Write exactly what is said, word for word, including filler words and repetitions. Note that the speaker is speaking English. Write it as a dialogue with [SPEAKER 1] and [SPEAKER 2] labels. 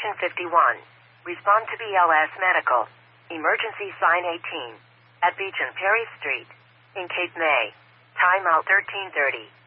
[SPEAKER 1] Station fifty-one. Respond to B L S Medical. Emergency sign eighteen. At Beach and Perry Street. In Cape May. Time out thirteen thirty.